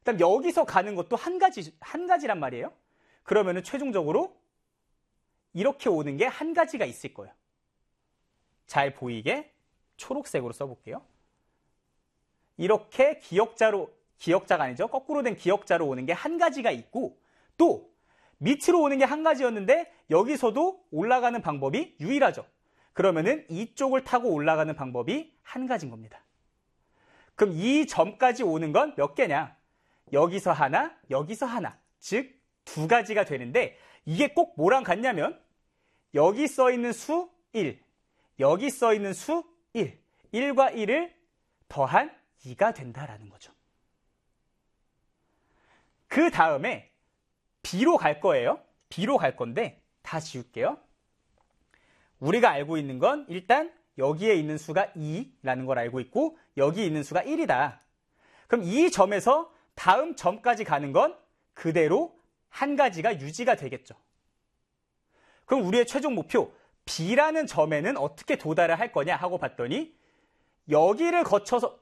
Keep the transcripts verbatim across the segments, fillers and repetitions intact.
그다음 여기서 가는 것도 한 가지, 한 가지란 말이에요. 그러면은 최종적으로 이렇게 오는 게 한 가지가 있을 거예요. 잘 보이게 초록색으로 써볼게요. 이렇게 기역자로, 기역자가 아니죠. 거꾸로 된 기역자로 오는 게 한 가지가 있고, 또 밑으로 오는 게 한 가지였는데 여기서도 올라가는 방법이 유일하죠. 그러면은 이쪽을 타고 올라가는 방법이 한 가지인 겁니다. 그럼 이 점까지 오는 건 몇 개냐? 여기서 하나, 여기서 하나. 즉, 두 가지가 되는데 이게 꼭 뭐랑 같냐면 여기 써 있는 수 일, 여기 써 있는 수 일, 일과 일을 더한 이가 된다라는 거죠. 그 다음에 B로 갈 거예요. B로 갈 건데 다 지울게요. 우리가 알고 있는 건 일단 여기에 있는 수가 이라는 걸 알고 있고 여기 있는 수가 일이다. 그럼 이 점에서 다음 점까지 가는 건 그대로 한 가지가 유지가 되겠죠. 그럼 우리의 최종 목표 B라는 점에는 어떻게 도달을 할 거냐 하고 봤더니 여기를 거쳐서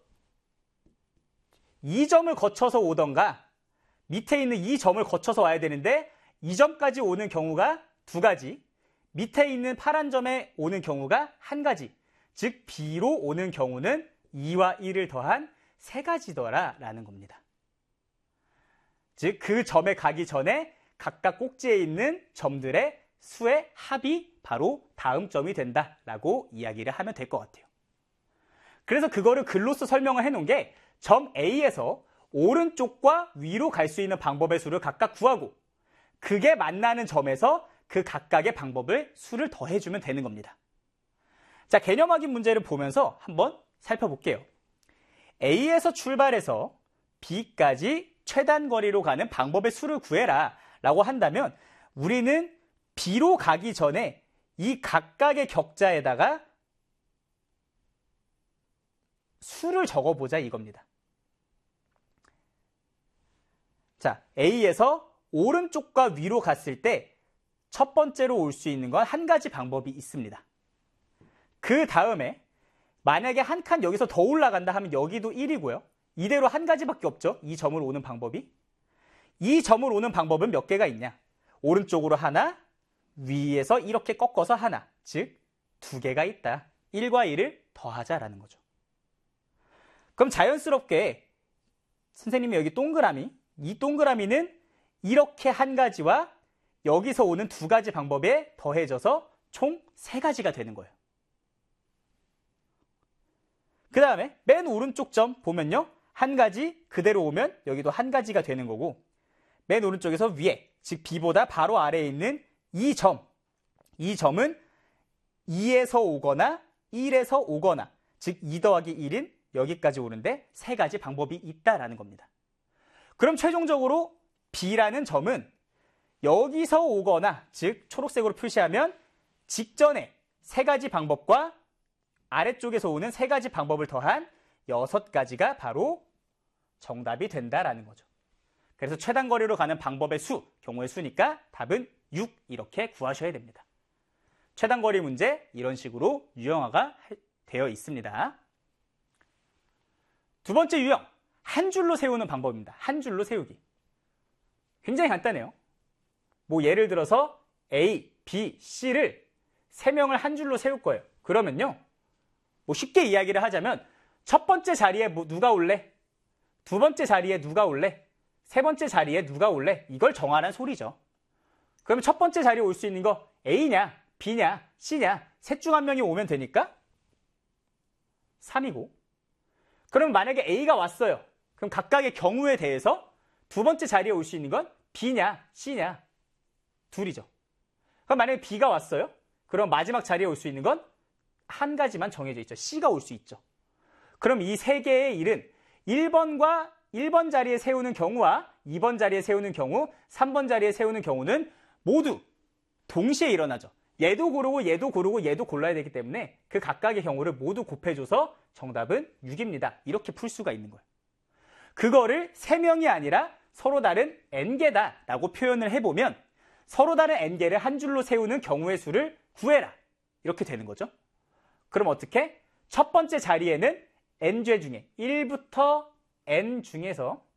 이 점을 거쳐서 오던가 밑에 있는 이 점을 거쳐서 와야 되는데 이 점까지 오는 경우가 두 가지, 밑에 있는 파란 점에 오는 경우가 한 가지, 즉 B로 오는 경우는 이와 일을 더한 세 가지더라라는 겁니다. 즉 그 점에 가기 전에 각각 꼭지에 있는 점들의 수의 합이 바로 다음 점이 된다라고 이야기를 하면 될 것 같아요. 그래서 그거를 글로써 설명을 해놓은 게 점 A에서 오른쪽과 위로 갈 수 있는 방법의 수를 각각 구하고 그게 만나는 점에서 그 각각의 방법을 수를 더해주면 되는 겁니다. 자, 개념 확인 문제를 보면서 한번 살펴볼게요. A에서 출발해서 B까지 최단 거리로 가는 방법의 수를 구해라 라고 한다면 우리는 B로 가기 전에 이 각각의 격자에다가 수를 적어보자 이겁니다. 자, A에서 오른쪽과 위로 갔을 때 첫 번째로 올 수 있는 건 한 가지 방법이 있습니다. 그 다음에 만약에 한 칸 여기서 더 올라간다 하면 여기도 일이고요. 이대로 한 가지밖에 없죠. 이 점을 오는 방법이. 이 점을 오는 방법은 몇 개가 있냐? 오른쪽으로 하나, 위에서 이렇게 꺾어서 하나. 즉, 두 개가 있다. 일과 일을 더하자라는 거죠. 그럼 자연스럽게 선생님이 여기 동그라미, 이 동그라미는 이렇게 한 가지와 여기서 오는 두 가지 방법에 더해져서 총 세 가지가 되는 거예요. 그 다음에 맨 오른쪽 점 보면요. 한 가지 그대로 오면 여기도 한 가지가 되는 거고 맨 오른쪽에서 위에, 즉 B보다 바로 아래에 있는 이 점, 이 점은 이에서 오거나 일에서 오거나 즉 이 더하기 일인 여기까지 오는데 세 가지 방법이 있다라는 겁니다. 그럼 최종적으로 B라는 점은 여기서 오거나 즉 초록색으로 표시하면 직전에 세 가지 방법과 아래쪽에서 오는 세 가지 방법을 더한 여섯 가지가 바로 정답이 된다라는 거죠. 그래서 최단 거리로 가는 방법의 수, 경우의 수니까 답은 육 이렇게 구하셔야 됩니다. 최단 거리 문제 이런 식으로 유형화가 되어 있습니다. 두 번째 유형, 한 줄로 세우는 방법입니다. 한 줄로 세우기. 굉장히 간단해요. 뭐 예를 들어서 A, B, C를 세 명을 한 줄로 세울 거예요. 그러면요. 뭐 쉽게 이야기를 하자면 첫 번째 자리에 뭐 누가 올래? 두 번째 자리에 누가 올래? 세 번째 자리에 누가 올래? 이걸 정하라는 소리죠. 그러면 첫 번째 자리에 올 수 있는 거 A냐, B냐, C냐 셋 중 한 명이 오면 되니까 삼이고 그럼 만약에 A가 왔어요. 그럼 각각의 경우에 대해서 두 번째 자리에 올 수 있는 건 B냐, C냐 둘이죠. 그럼 만약에 B가 왔어요. 그럼 마지막 자리에 올 수 있는 건 한 가지만 정해져 있죠. C가 올 수 있죠. 그럼 이 세 개의 일은 일 번과 일 번 자리에 세우는 경우와 이 번 자리에 세우는 경우, 삼 번 자리에 세우는 경우는 모두 동시에 일어나죠. 얘도 고르고 얘도 고르고 얘도 골라야 되기 때문에 그 각각의 경우를 모두 곱해줘서 정답은 육입니다. 이렇게 풀 수가 있는 거예요. 그거를 세 명이 아니라 서로 다른 n개다라고 표현을 해보면 서로 다른 n개를 한 줄로 세우는 경우의 수를 구해라. 이렇게 되는 거죠. 그럼 어떻게? 첫 번째 자리에는 n죄 중에 일부터 n 중에서